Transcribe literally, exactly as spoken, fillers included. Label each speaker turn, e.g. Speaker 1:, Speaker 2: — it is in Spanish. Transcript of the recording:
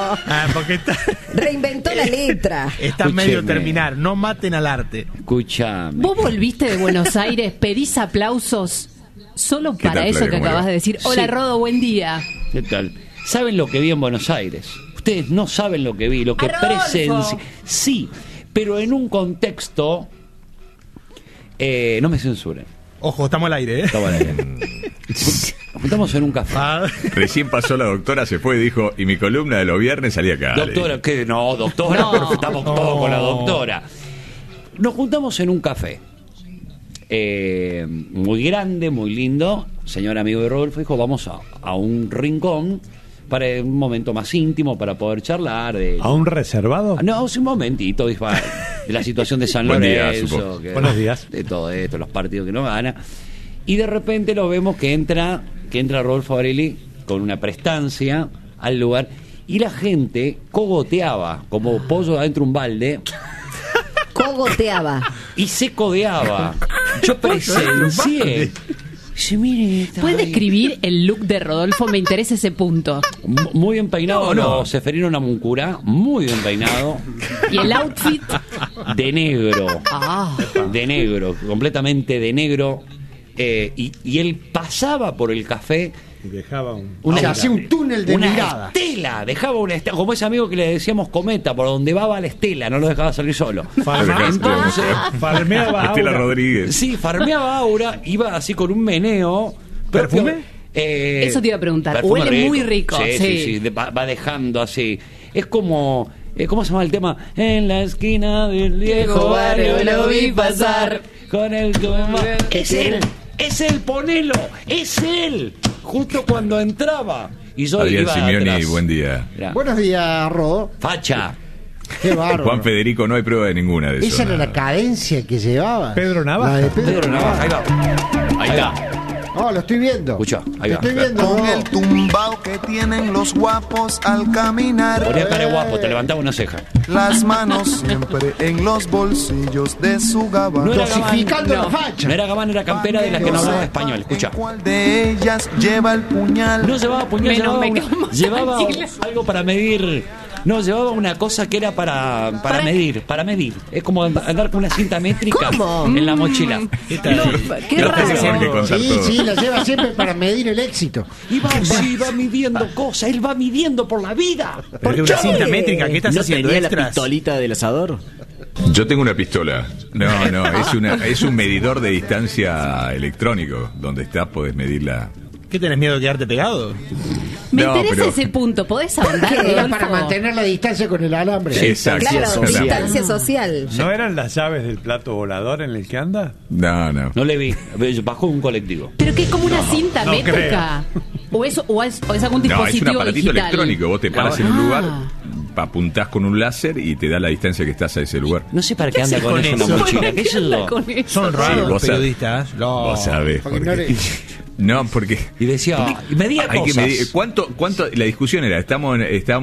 Speaker 1: Ah, porque está,
Speaker 2: Reinventó la letra.
Speaker 1: está
Speaker 3: Escúcheme.
Speaker 1: medio terminar. No maten al arte.
Speaker 3: Escuchame.
Speaker 4: Vos volviste de Buenos Aires, pedís aplausos solo
Speaker 5: ¿Qué
Speaker 4: para
Speaker 5: tal,
Speaker 4: eso
Speaker 5: Flavio?
Speaker 4: que
Speaker 5: ¿Cómo le
Speaker 4: acabas
Speaker 5: va?
Speaker 4: de decir. Hola,
Speaker 3: Sí.
Speaker 4: Rodo, buen día.
Speaker 3: ¿Qué tal? ¿Saben lo que vi en Buenos Aires? Ustedes no saben lo que vi, lo que
Speaker 4: ¡A Rodolfo!
Speaker 3: presencié. Sí, pero en un contexto... Eh, no me censuren.
Speaker 1: Ojo, estamos al aire, ¿eh?
Speaker 3: Estamos al aire. Nos juntamos en un café.
Speaker 1: Ah,
Speaker 5: Recién pasó la doctora, se fue y dijo, y mi columna de los viernes salía acá. le
Speaker 3: Doctora,
Speaker 5: dijo.
Speaker 3: ¿qué? No, doctora,
Speaker 4: No.
Speaker 3: pero estamos todos
Speaker 1: No.
Speaker 3: con la doctora. Nos juntamos en un café. Eh, muy grande, muy lindo. Señor amigo de Rodolfo dijo, vamos a, a un rincón para un momento más íntimo, para poder charlar. De,
Speaker 6: ¿A un reservado?
Speaker 3: Ah, no, sí, un momentito, dijo, ah, de la situación de San
Speaker 5: Buen día,
Speaker 3: Lorenzo.
Speaker 5: supongo.
Speaker 3: que-
Speaker 6: Buenos días.
Speaker 3: De todo esto, los partidos que no gana. Y de repente lo vemos que entra, que entra Rodolfo Varelli con una prestancia al lugar. Y la gente cogoteaba, como pollo adentro de un balde,
Speaker 2: Cogoteaba.
Speaker 3: y se codeaba. Yo presencié. Dice, mire, está
Speaker 4: ¿Puedes
Speaker 3: ahí.
Speaker 4: describir el look de Rodolfo? Me interesa ese punto.
Speaker 3: M- Muy bien peinado,
Speaker 5: No, no.
Speaker 3: no, Seferino Namuncurá, muy bien peinado,
Speaker 4: ¿Y el outfit?
Speaker 3: de negro,
Speaker 4: Ah,
Speaker 3: de negro, completamente de negro. Eh, y, y él pasaba por el café.
Speaker 6: Y dejaba un...
Speaker 3: Una,
Speaker 7: O sea, hacía un túnel de
Speaker 3: una
Speaker 7: mirada.
Speaker 3: estela, dejaba una estela, como ese amigo que le decíamos cometa, por donde va va la estela, no lo dejaba salir solo.
Speaker 6: Farma-
Speaker 3: Entonces,
Speaker 6: Farmeaba
Speaker 5: Estela
Speaker 6: aura.
Speaker 5: Rodríguez.
Speaker 3: sí, farmeaba aura, iba así con un meneo. propio-
Speaker 1: ¿Perfume?
Speaker 3: Eh,
Speaker 4: Eso te iba a preguntar.
Speaker 3: perfume
Speaker 4: Huele muy rico,
Speaker 3: Sí, sí,
Speaker 4: sí.
Speaker 3: sí, de- va, va dejando así. Es como, eh, ¿cómo se llama el tema? En la esquina del viejo barrio lo vi pasar con el toma. Es él, es él, ponelo, es él. Justo cuando entraba. Y yo
Speaker 5: Adrián
Speaker 3: iba
Speaker 5: Simeoni,
Speaker 3: atrás.
Speaker 5: buen día.
Speaker 3: Mirá.
Speaker 7: Buenos días, Rodo.
Speaker 3: Facha.
Speaker 7: Qué bárbaro.
Speaker 5: Juan Federico, no hay prueba de ninguna de eso.
Speaker 7: Esa era
Speaker 5: nada.
Speaker 7: la cadencia que llevaba.
Speaker 6: Pedro Navaja.
Speaker 7: La de Pedro,
Speaker 3: Pedro Navaja, ahí va. Ahí está.
Speaker 7: Oh, lo estoy viendo.
Speaker 3: Escucha, ahí
Speaker 7: Lo
Speaker 3: va.
Speaker 7: estoy viendo.
Speaker 8: Con
Speaker 7: Rodo.
Speaker 8: el tumbao que tienen los guapos al caminar.
Speaker 3: Ponía cara de guapo, te levantaba una ceja.
Speaker 8: Las manos siempre en los bolsillos de su gabán.
Speaker 3: No era
Speaker 7: Dosificando
Speaker 3: Gabán,
Speaker 7: la facha.
Speaker 3: No era Gabán, era campera de las que no hablaba español. Escucha.
Speaker 8: ¿Cuál de ellas lleva el puñal?
Speaker 3: No llevaba puñal,
Speaker 4: Menos
Speaker 3: llevaba,
Speaker 4: me
Speaker 3: una-
Speaker 4: quedo más
Speaker 3: llevaba
Speaker 4: tranquila.
Speaker 3: algo para medir. No, llevaba una cosa que era para, para,
Speaker 4: ¿Para
Speaker 3: medir, para medir. Es como and- andar con una cinta métrica
Speaker 2: ¿Cómo?
Speaker 3: en la mochila.
Speaker 1: ¿qué tal?
Speaker 4: No, qué
Speaker 5: Creo que
Speaker 4: raro.
Speaker 5: se tiene que contar
Speaker 7: Sí,
Speaker 5: todo.
Speaker 7: sí, la lleva siempre para medir el éxito.
Speaker 3: Y va así, va midiendo cosas, él va midiendo por la vida.
Speaker 1: ¿Por qué una cinta métrica? ¿Qué estás
Speaker 9: ¿No
Speaker 1: haciendo?
Speaker 9: tenía la
Speaker 1: ¿Extras?
Speaker 9: pistolita del asador?
Speaker 5: Yo tengo una pistola. No, no, es, una, es un medidor de distancia electrónico. Donde estás podés medirla.
Speaker 1: ¿Qué tenés miedo de quedarte pegado?
Speaker 4: Me
Speaker 5: No,
Speaker 4: interesa
Speaker 5: pero-
Speaker 4: ese punto. ¿Podés ahondar,
Speaker 7: Era
Speaker 4: Rodolfo?
Speaker 7: para mantener la distancia con el alambre.
Speaker 5: Sí, exacto.
Speaker 2: Claro,
Speaker 5: Exacto.
Speaker 2: distancia social.
Speaker 6: ¿No eran las llaves del plato volador en el que anda?
Speaker 5: No, no.
Speaker 3: No le vi, bajó un colectivo.
Speaker 4: ¿Pero qué es como una cinta
Speaker 6: no
Speaker 4: métrica? ¿O es, o, es, ¿O es algún
Speaker 5: No, es un
Speaker 4: dispositivo
Speaker 5: aparatito
Speaker 4: digital?
Speaker 5: electrónico. Vos te paras en un
Speaker 4: Ah.
Speaker 5: lugar, apuntás con un láser y te da la distancia que estás a ese lugar.
Speaker 3: No sé para qué anda
Speaker 1: haces
Speaker 3: con
Speaker 1: con
Speaker 3: eso en la
Speaker 1: eso?
Speaker 3: mochila. ¿Qué es
Speaker 4: ¿Qué anda
Speaker 3: eso?
Speaker 4: con eso?
Speaker 1: Son raros
Speaker 5: Sí,
Speaker 1: los
Speaker 5: vos sabés.
Speaker 1: periodistas. No.
Speaker 5: Vos sabés.
Speaker 7: Porque
Speaker 5: por
Speaker 7: no
Speaker 5: qué.
Speaker 7: le-
Speaker 5: No, porque
Speaker 3: Y decía, y medía
Speaker 5: hay que
Speaker 3: cosas.
Speaker 5: medir. ¿Cuánto, cuánto? La discusión era, estamos, en- estamos